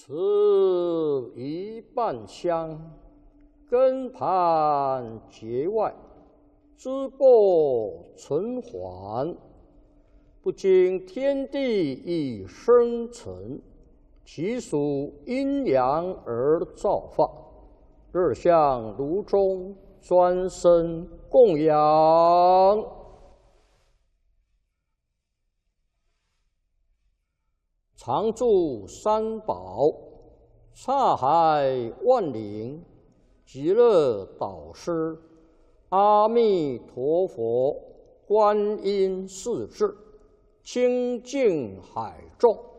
此一半香，根盘结外，枝末存还。不经天地以生成，其属阴阳而造化。日向炉中，专生供养。常住三宝，刹海万灵，极乐导师，阿弥陀佛，观音世智，清净海众。